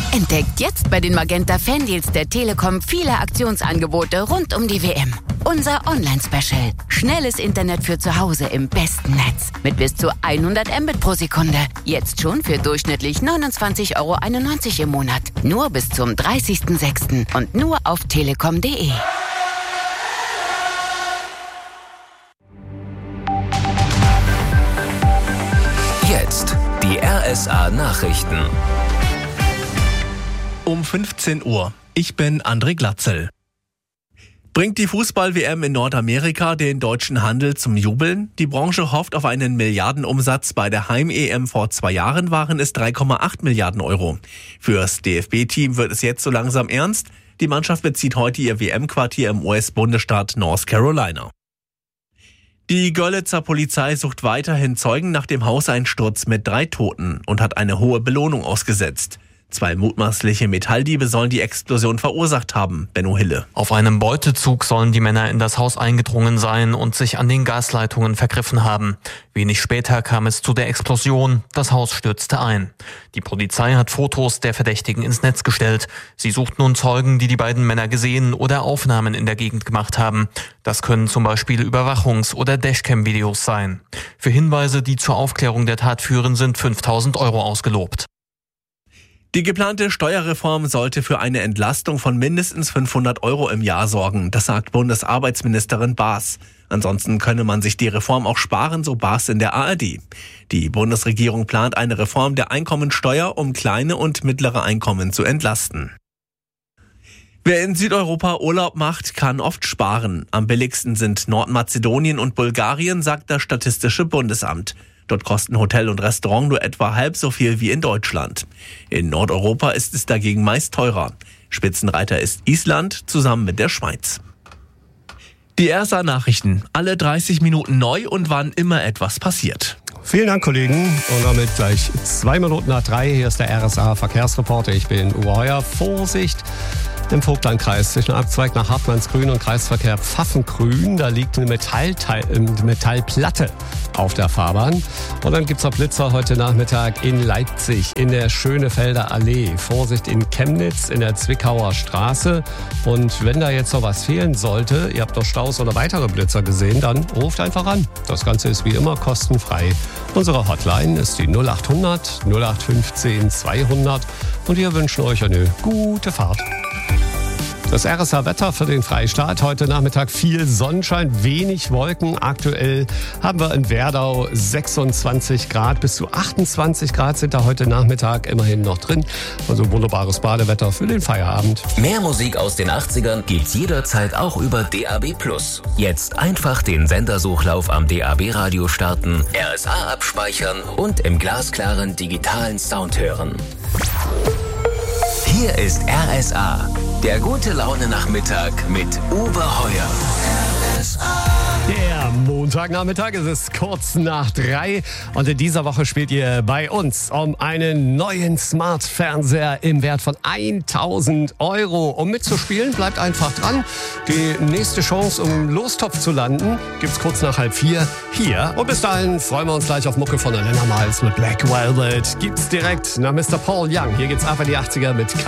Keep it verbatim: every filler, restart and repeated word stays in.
Entdeckt jetzt bei den Magenta Fandeals der Telekom viele Aktionsangebote rund um die W M. Unser Online-Special. Schnelles Internet für zu Hause im besten Netz. Mit bis zu hundert Mbit pro Sekunde. Jetzt schon für durchschnittlich neunundzwanzig Euro einundneunzig im Monat. Nur bis zum dreißigsten sechsten und nur auf telekom punkt de. Jetzt die R S A-Nachrichten. Um fünfzehn Uhr. Ich bin André Glatzel. Bringt die Fußball-W M in Nordamerika den deutschen Handel zum Jubeln? Die Branche hofft auf einen Milliardenumsatz. Bei der Heim-E M vor zwei Jahren waren es drei Komma acht Milliarden Euro. Fürs D F B-Team wird es jetzt so langsam ernst. Die Mannschaft bezieht heute ihr W M-Quartier im U S-Bundesstaat North Carolina. Die Görlitzer Polizei sucht weiterhin Zeugen nach dem Hauseinsturz mit drei Toten und hat eine hohe Belohnung ausgesetzt. Zwei mutmaßliche Metalldiebe sollen die Explosion verursacht haben, Benno Hille. Auf einem Beutezug sollen die Männer in das Haus eingedrungen sein und sich an den Gasleitungen vergriffen haben. Wenig später kam es zu der Explosion. Das Haus stürzte ein. Die Polizei hat Fotos der Verdächtigen ins Netz gestellt. Sie sucht nun Zeugen, die die beiden Männer gesehen oder Aufnahmen in der Gegend gemacht haben. Das können zum Beispiel Überwachungs- oder Dashcam-Videos sein. Für Hinweise, die zur Aufklärung der Tat führen, sind fünftausend Euro ausgelobt. Die geplante Steuerreform sollte für eine Entlastung von mindestens fünfhundert Euro im Jahr sorgen, das sagt Bundesarbeitsministerin Baas. Ansonsten könne man sich die Reform auch sparen, so Baas in der A R D. Die Bundesregierung plant eine Reform der Einkommensteuer, um kleine und mittlere Einkommen zu entlasten. Wer in Südeuropa Urlaub macht, kann oft sparen. Am billigsten sind Nordmazedonien und Bulgarien, sagt das Statistische Bundesamt. Dort kosten Hotel und Restaurant nur etwa halb so viel wie in Deutschland. In Nordeuropa ist es dagegen meist teurer. Spitzenreiter ist Island zusammen mit der Schweiz. Die R S A-Nachrichten. Alle dreißig Minuten neu und wann immer etwas passiert. Vielen Dank, Kollegen. Und damit gleich zwei Minuten nach drei. Hier ist der R S A-Verkehrsreporter. Ich bin Uwe Heuer. Vorsicht! Im Vogtlandkreis zwischen Abzweig nach Hartmannsgrün und Kreisverkehr Pfaffengrün. Da liegt eine Metallteil, äh, Metallplatte auf der Fahrbahn. Und dann gibt's auch Blitzer heute Nachmittag in Leipzig, in der Schönefelder Allee. Vorsicht in Chemnitz, in der Zwickauer Straße. Und wenn da jetzt noch was fehlen sollte, ihr habt noch Staus oder weitere Blitzer gesehen, dann ruft einfach an. Das Ganze ist wie immer kostenfrei. Unsere Hotline ist die null acht hundert null acht fünfzehn zweihundert. Und wir wünschen euch eine gute Fahrt. Das R S A-Wetter für den Freistaat. Heute Nachmittag viel Sonnenschein, wenig Wolken. Aktuell haben wir in Werdau sechsundzwanzig Grad. Bis zu achtundzwanzig Grad sind da heute Nachmittag immerhin noch drin. Also wunderbares Badewetter für den Feierabend. Mehr Musik aus den achtzigern gibt's jederzeit auch über D A B Plus. Jetzt einfach den Sendersuchlauf am D A B-Radio starten, R S A abspeichern und im glasklaren digitalen Sound hören. Hier ist R S A, der gute Laune-Nachmittag mit Uwe Heuer. R S A. Der Montagnachmittag, es ist kurz nach drei und in dieser Woche spielt ihr bei uns um einen neuen Smart-Fernseher im Wert von tausend Euro. Um mitzuspielen, bleibt einfach dran. Die nächste Chance, um Lostopf zu landen, gibt's kurz nach halb vier hier. Und bis dahin freuen wir uns gleich auf Mucke von Elena Miles mit Black Velvet. Gibt's direkt nach Mister Paul Young. Hier geht's ab in die achtziger mit